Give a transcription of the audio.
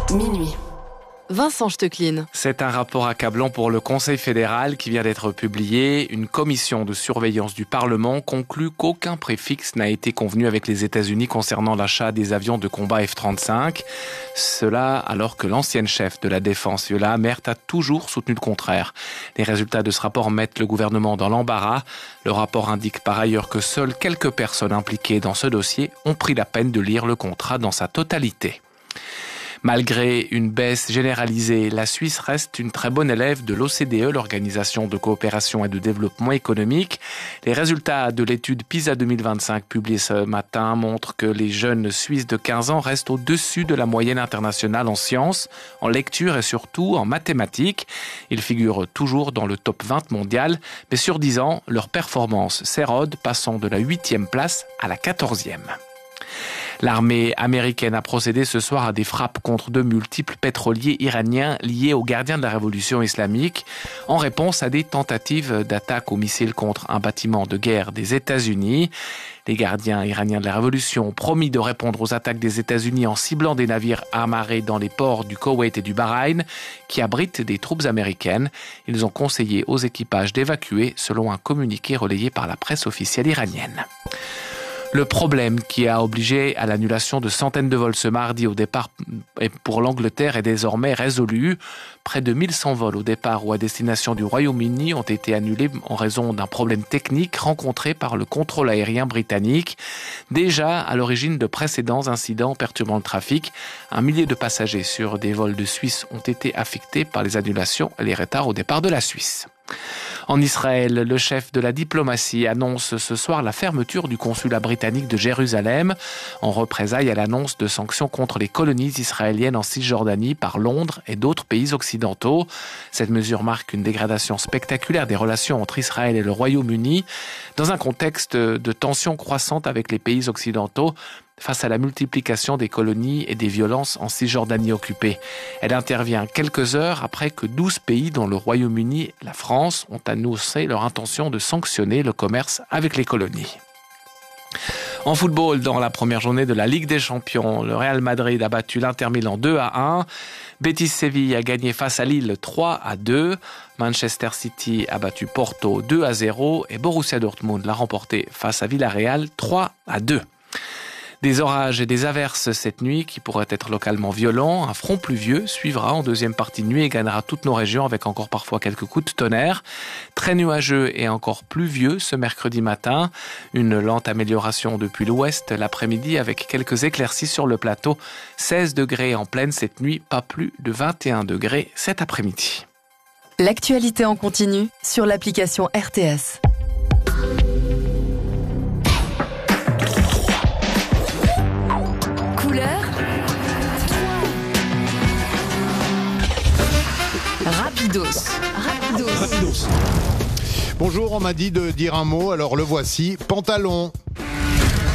Minuit. Vincent Stechlin. C'est un rapport accablant pour le Conseil fédéral qui vient d'être publié. Une commission de surveillance du Parlement conclut qu'aucun prix fixe n'a été convenu avec les États-Unis concernant l'achat des avions de combat F-35. Cela alors que l'ancienne chef de la défense, Viola Amert, a toujours soutenu le contraire. Les résultats de ce rapport mettent le gouvernement dans l'embarras. Le rapport indique par ailleurs que seules quelques personnes impliquées dans ce dossier ont pris la peine de lire le contrat dans sa totalité. Malgré une baisse généralisée, la Suisse reste une très bonne élève de l'OCDE, l'Organisation de coopération et de développement économique. Les résultats de l'étude PISA 2025 publiée ce matin montrent que les jeunes Suisses de 15 ans restent au-dessus de la moyenne internationale en sciences, en lecture et surtout en mathématiques. Ils figurent toujours dans le top 20 mondial, mais sur 10 ans, leur performance s'érode, passant de la 8e place à la 14e. L'armée américaine a procédé ce soir à des frappes contre de multiples pétroliers iraniens liés aux gardiens de la révolution islamique, en réponse à des tentatives d'attaque aux missiles contre un bâtiment de guerre des États-Unis. Les gardiens iraniens de la révolution ont promis de répondre aux attaques des États-Unis en ciblant des navires amarrés dans les ports du Koweït et du Bahreïn, qui abritent des troupes américaines. Ils ont conseillé aux équipages d'évacuer, selon un communiqué relayé par la presse officielle iranienne. Le problème qui a obligé à l'annulation de centaines de vols ce mardi au départ pour l'Angleterre est désormais résolu. Près de 1100 vols au départ ou à destination du Royaume-Uni ont été annulés en raison d'un problème technique rencontré par le contrôle aérien britannique. Déjà à l'origine de précédents incidents perturbant le trafic, 1 millier de passagers sur des vols de Suisse ont été affectés par les annulations et les retards au départ de la Suisse. En Israël, le chef de la diplomatie annonce ce soir la fermeture du consulat britannique de Jérusalem en représailles à l'annonce de sanctions contre les colonies israéliennes en Cisjordanie par Londres et d'autres pays occidentaux. Cette mesure marque une dégradation spectaculaire des relations entre Israël et le Royaume-Uni dans un contexte de tensions croissantes avec les pays occidentaux face à la multiplication des colonies et des violences en Cisjordanie occupée. Elle intervient quelques heures après que 12 pays, dont le Royaume-Uni et la France, ont annoncé leur intention de sanctionner le commerce avec les colonies. En football, dans la première journée de la Ligue des Champions, le Real Madrid a battu l'Inter Milan 2-1. Betis Séville a gagné face à Lille 3-2. Manchester City a battu Porto 2-0 et Borussia Dortmund l'a remporté face à Villarreal 3-2. Des orages et des averses cette nuit qui pourraient être localement violents. Un front pluvieux suivra en deuxième partie de nuit et gagnera toutes nos régions avec encore parfois quelques coups de tonnerre. Très nuageux et encore pluvieux ce mercredi matin. Une lente amélioration depuis l'ouest l'après-midi avec quelques éclaircies sur le plateau. 16 degrés en pleine cette nuit, pas plus de 21 degrés cet après-midi. L'actualité en continu sur l'application RTS. Rapidos. Bonjour, on m'a dit de dire un mot, alors le voici. Pantalon.